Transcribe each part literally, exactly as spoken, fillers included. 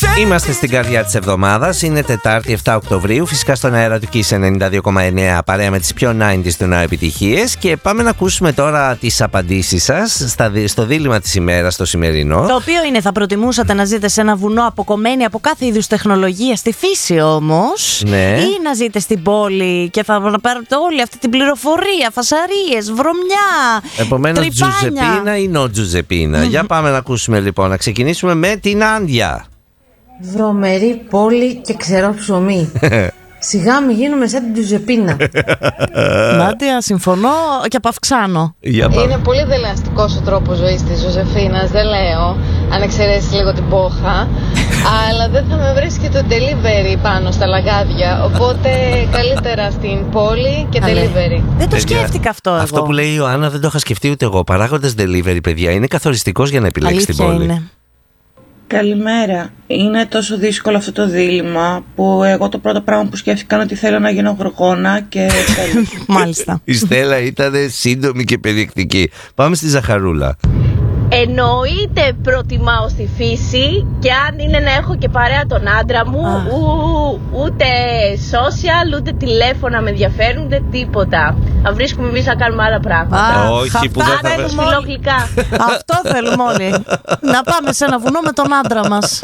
Είμαστε στην καρδιά της εβδομάδας. Είναι Τετάρτη εφτά Οκτωβρίου. Φυσικά στον αέρα του Kiss ενενήντα δύο κόμμα εννέα, παρέα με τις πιο ενενήντα του νέου επιτυχίες. Και πάμε να ακούσουμε τώρα τις απαντήσεις σας στα, στο δίλημμα της ημέρας, το σημερινό. Το οποίο είναι, θα προτιμούσατε να ζείτε σε ένα βουνό αποκομμένοι από κάθε είδους τεχνολογία, στη φύση όμως, ναι. ή να ζείτε στην πόλη και θα πάρετε όλη αυτή την πληροφορία, φασαρίες, βρωμιά. Επομένως, Τζουζεπίνα ή νο Τζουζεπίνα. Για πάμε να ακούσουμε λοιπόν. Να ξεκινήσουμε με την Άντια. Βρωμερή πόλη και ξερό ψωμί. Σιγά μην γίνουμε σαν την Τζουζεπίνα. Νάντια, συμφωνώ και απαυξάνω. Είναι πολύ δελεαστικός ο τρόπος ζωής της Ζωζεφίνας, δεν λέω, αν εξαιρέσεις λίγο την πόχα. Αλλά δεν θα με βρεις και το delivery πάνω στα λαγάδια. Οπότε καλύτερα στην πόλη και delivery. Δεν το σκέφτηκα αυτό εγώ. Αυτό που λέει η Ιωάννα δεν το είχα σκεφτεί ούτε εγώ. Παράγοντας delivery, παιδιά, είναι καθοριστικός για να επιλέξεις την πόλη. Είναι. Καλημέρα. Είναι τόσο δύσκολο αυτό το δίλημμα που εγώ το πρώτο πράγμα που σκέφτηκα είναι ότι θέλω να γίνω γοργόνα και τέλος. Μάλιστα. Η Στέλλα ήταν σύντομη και περιεκτική. Πάμε στη Ζαχαρούλα. Εννοείται προτιμάω στη φύση και αν είναι να έχω και παρέα τον άντρα μου, ου, ούτε social, ούτε τηλέφωνα με ενδιαφέρουν, ούτε τίποτα. Θα βρίσκουμε εμείς να κάνουμε άλλα πράγματα. Α, όχι, που δεν θα βρούμε φιλογλυκά. Αυτό θέλουμε όλοι. Να πάμε σε ένα βουνό με τον άντρα μας.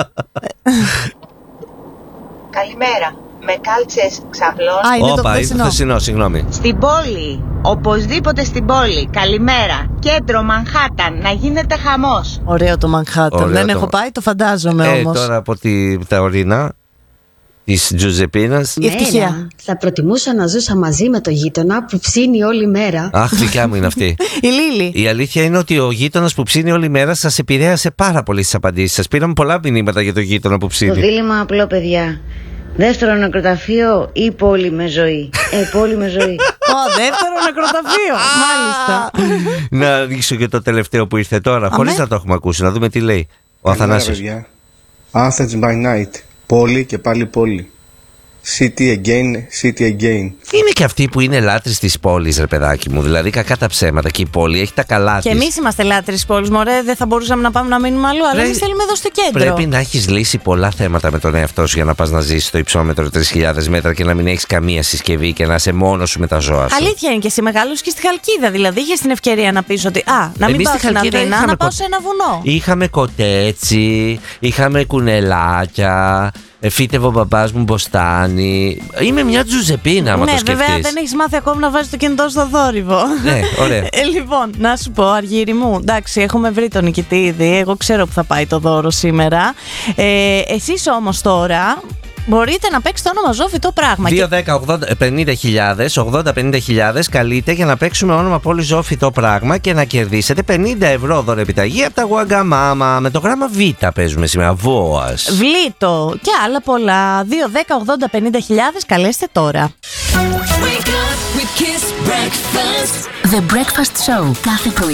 Καλημέρα. Με κάλτσες ξαπλών. Α, είναι Όπα, το είναι το χθεσινό, συγγνώμη. Στην πόλη. Οπωσδήποτε στην πόλη. Καλημέρα. Κέντρο Μανχάταν. Να γίνεται χαμός. Ωραίο το Μανχάταν. Δεν το... έχω πάει, το φαντάζομαι ε, όμως. Τώρα από τη, τα ορεινά της Τζουζεπίνας. Η ευτυχία. Θα προτιμούσα να ζούσα μαζί με το γείτονα που ψήνει όλη μέρα. Αχ, δικιά μου είναι αυτή. Η Λίλη. Η αλήθεια είναι ότι ο γείτονας που ψήνει όλη μέρα σας επηρέασε πάρα πολύ στις απαντήσεις σας. Πήραμε πολλά μηνύματα για το γείτονα που ψήνει. Το δίλημμα απλό, παιδιά. Δεύτερο νεκροταφείο ή πόλη με ζωή. Ε, πόλη με ζωή. Ω, δεύτερο νεκροταφείο. Μάλιστα. Να ρίξω και το τελευταίο που ήρθε τώρα, χωρίς να το έχουμε ακούσει, να δούμε τι λέει ο Αθανάσιος. Athens by night. Πόλη και πάλι πόλη. City again, city again. Είναι και αυτοί που είναι λάτρεις της πόλης, ρε παιδάκι μου. Δηλαδή, κακά τα ψέματα. Και η πόλη έχει τα καλά της. Και εμείς είμαστε λάτρεις της πόλης, μωρέ. Δεν θα μπορούσαμε να πάμε να μείνουμε αλλού. Αλλά εμείς θέλουμε εδώ στο κέντρο. Πρέπει να έχεις λύσει πολλά θέματα με τον εαυτό σου για να πας να ζήσεις στο υψόμετρο τρεις χιλιάδες μέτρα και να μην έχεις καμία συσκευή και να είσαι μόνος σου με τα ζώα σου. Αλήθεια είναι, και εσύ μεγάλος και στη Χαλκίδα. Δηλαδή, είχες την ευκαιρία να πεις ότι α, να μην Εμείς πάω στην Αθήνα, να πάω σε ένα βουνό. Είχαμε κοτέτσι, είχαμε κουνελάκια. Φύτευε ο μπαμπάς μου μποστάνι. Είμαι μια Τζουζεπίνα, άμα ναι, το σκεφτείς. βέβαια δεν έχεις μάθει ακόμα να βάζεις το κινητό στο θόρυβο. Ναι, ωραία. ε, λοιπόν, να σου πω, Αργύρι μου, εντάξει, έχουμε βρει τον νικητή ήδη. Εγώ ξέρω που θα πάει το δώρο σήμερα. Ε, εσείς όμως τώρα μπορείτε να παίξετε όνομα ζώφιτο πράγμα. δύο δέκα πενήντα χιλιάδες, ογδόντα πενήντα χιλιάδες καλείτε για να παίξουμε όνομα πόλη ζώφιτο πράγμα και να κερδίσετε πενήντα ευρώ δωρεπιταγή από τα Wagamama. Με το γράμμα Β παίζουμε σήμερα. Βόας. Βλήτο και άλλα πολλά. δύο δέκα ογδόντα πενήντα χιλιάδες καλέστε τώρα. The Breakfast Show κάθε πρωί